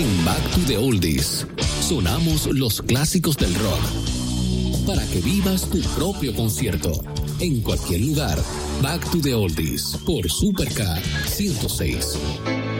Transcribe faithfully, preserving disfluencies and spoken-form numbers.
En Back to the Oldies, sonamos los clásicos del rock para que vivas tu propio concierto en cualquier lugar. Back to the Oldies por Supercar ciento seis.